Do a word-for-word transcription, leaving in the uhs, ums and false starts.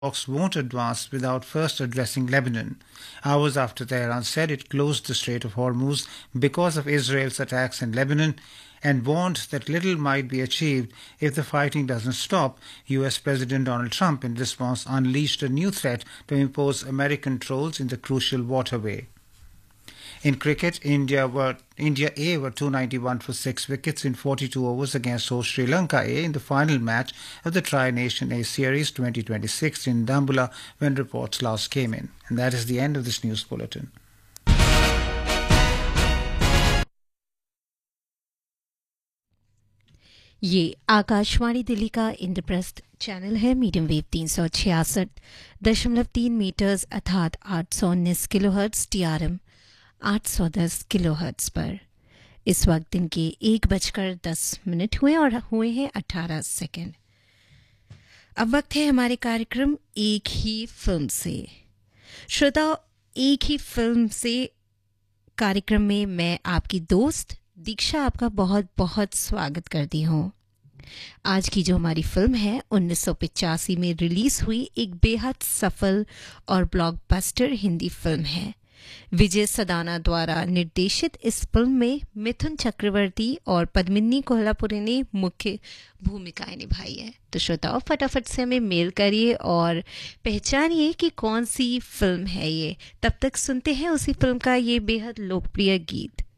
talks won't advance without first addressing Lebanon. Hours after Tehran said it closed the Strait of Hormuz because of Israel's attacks in Lebanon and warned that little might be achieved if the fighting doesn't stop, U S. President Donald Trump, in response, unleashed a new threat to impose American trolls in the crucial waterway. In cricket, India were India A were two ninety-one for six wickets in forty-two overs against host Sri Lanka A in the final match of the Tri-Nation A Series twenty twenty-six in Dambulla when reports last came in. And that is the end of this news bulletin. ये आकाशवाणी दिल्ली का Indraprastha channel है medium wave तीन सौ छियासठ दशमलव तीन metres अर्थात आठ सौ उन्नीस kilo hertz T R M आठ सौ दस किलो हर्ट्स पर इस वक्त दिन के एक बजकर दस मिनट हुए और हुए हैं अठारह सेकंड। अब वक्त है हमारे कार्यक्रम एक ही फिल्म से। श्रोताओ, एक ही फिल्म से कार्यक्रम में मैं आपकी दोस्त दीक्षा आपका बहुत बहुत स्वागत करती हूँ। आज की जो हमारी फिल्म है उन्नीस सौ पचासी में रिलीज हुई एक बेहद सफल और ब्लॉकबस्टर हिंदी फिल्म है। विजय सदाना द्वारा निर्देशित इस फिल्म में मिथुन चक्रवर्ती और पद्मिनी कोल्हापुरी ने मुख्य भूमिकाएं निभाई है। तो श्रोताओ, फटाफट से हमें मेल करिए और पहचानिए कि कौन सी फिल्म है ये। तब तक सुनते हैं उसी फिल्म का ये बेहद लोकप्रिय गीत।